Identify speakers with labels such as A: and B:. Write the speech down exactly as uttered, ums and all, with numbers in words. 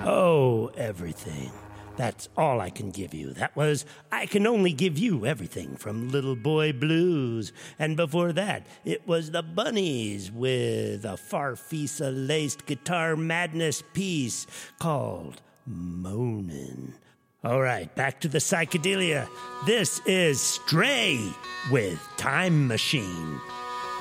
A: Oh, everything. That's all I can give you. That was, I Can Only Give You Everything from Little Boy Blues. And before that, it was the Bunnies with a Farfisa-laced guitar madness piece called Moanin'. All right, back to the psychedelia. This is Stray with Time Machine.